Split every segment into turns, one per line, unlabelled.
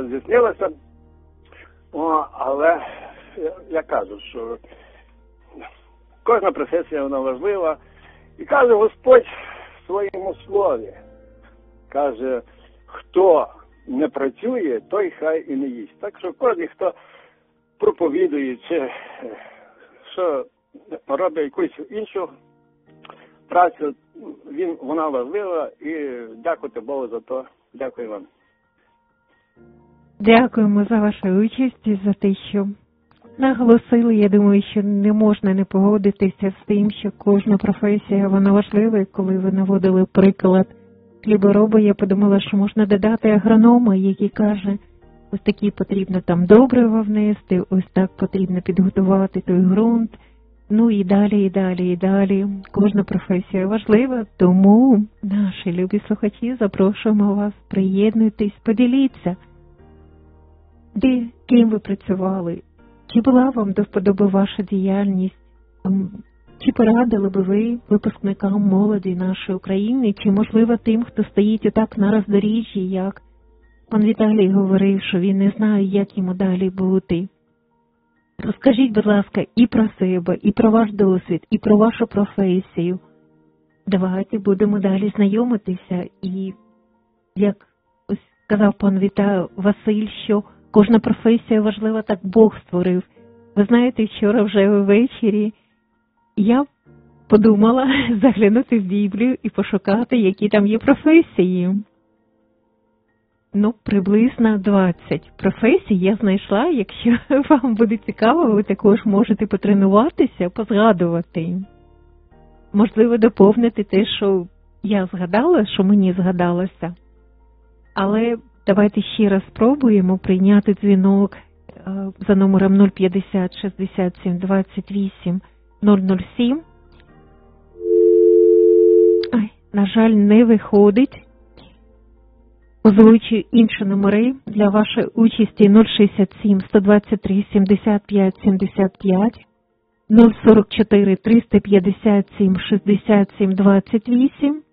все здійснилося. Але я кажу, що кожна професія, вона важлива. І каже Господь в своєму слові, каже, хто не працює, той хай і не їсть. Так що кожен, хто проповідує, чи що робить якусь іншу працю, вона важлива, і дякувати Богу за то. Дякую вам.
Дякуємо за вашу участь і за те, що наголосили. Я думаю, що не можна не погодитися з тим, що кожна професія, вона важлива. І коли ви наводили приклад хлібороба, я подумала, що можна додати агронома, який каже, ось такі потрібно там добрива внести, ось так потрібно підготувати той ґрунт. Ну і далі, і далі, і далі. Кожна професія важлива, тому наші любі слухачі, запрошуємо вас, приєднуйтесь, поділіться. Де, ким ви працювали? Чи була вам до вподоби ваша діяльність? Чи порадили би ви випускникам молоді нашої України? Чи, можливо, тим, хто стоїть отак на роздоріжжі, як пан Віталій говорив, що він не знає, як йому далі бути? Розкажіть, будь ласка, і про себе, і про ваш досвід, і про вашу професію. Давайте будемо далі знайомитися. І, як ось сказав пан Василь, що кожна професія важлива, так Бог створив. Ви знаєте, вчора вже ввечері я подумала заглянути в Біблію і пошукати, які там є професії. Ну, приблизно 20 професій я знайшла. Якщо вам буде цікаво, ви також можете потренуватися, позгадувати. Можливо, доповнити те, що я згадала, що мені згадалося. Але давайте ще раз спробуємо прийняти дзвінок за номером 050 67 28 007. На жаль, не виходить. Озвучую інші номери для вашої участі: 067 123 75 75, 044 357 67 28,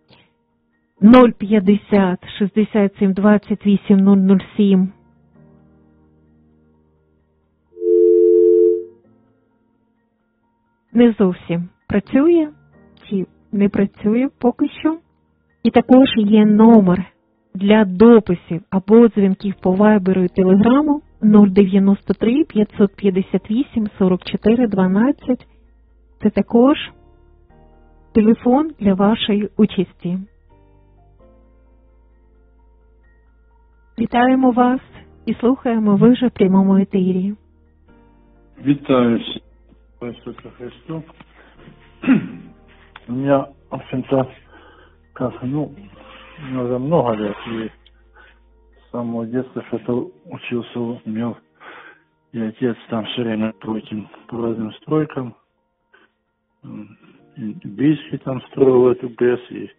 050 67 28 007. Не зовсім працює чи не працює поки що. І також є номер для дописів або дзвінків по Вайберу і Телеграму 093 558 44 12. Це також телефон для вашої участі. Вітаємо вас і слухаємо, ви вже в прямому етері.
Вітаю Ісусу Христу. У меня, в общем-то, уже много лет, и с самого детства что-то учился, умел. И отец там все время по разным стройкам. И Бийский там строил эту ГЭС, и,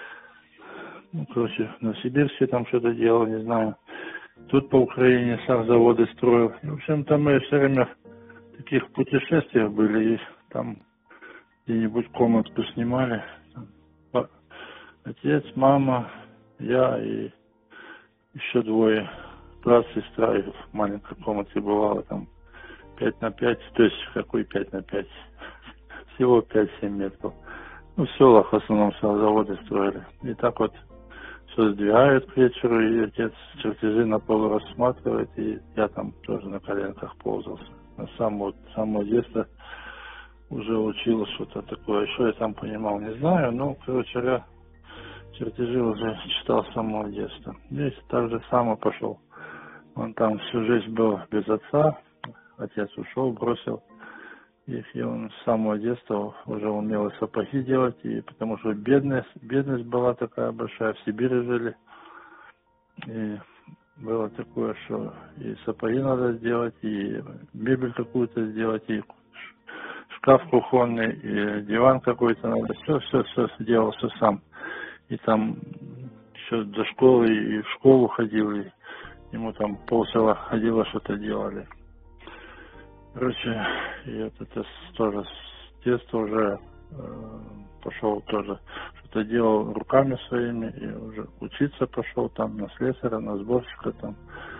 в Новосибирске там что-то делал, не знаю. Тут по Украине сахзаводы строил. В общем-то, мы все время в таких путешествиях были, и там где-нибудь комнатку снимали. Отец, мама, я и еще двое. Брат, сестра, и в маленькой комнате бывало там 5×5, то есть какой 5×5? Всего 5-7 метров. В селах в основном заводы строили. И так вот все сдвигают к вечеру, и отец чертежи на полу рассматривает, и я там тоже на коленках ползался. С самого детства уже учил что-то такое. Что я там понимал, не знаю, но, короче говоря, чертежи уже читал с самого детства. Здесь так же само пошел. Он там всю жизнь был без отца, отец ушел, бросил их, и он с самого детства уже умел и сапоги делать, и потому что бедность была такая большая, в Сибири жили, и было такое, что и сапоги надо сделать, и мебель какую-то сделать, и шкаф кухонный, и диван какой-то надо, все делал, все сам. И там еще до школы, и в школу ходил, и ему там полсела ходило, что-то делали. Короче, и вот это тоже с детства уже пошел тоже, что-то делал руками своими, и уже учиться пошел там на слесаря, на сборщика там.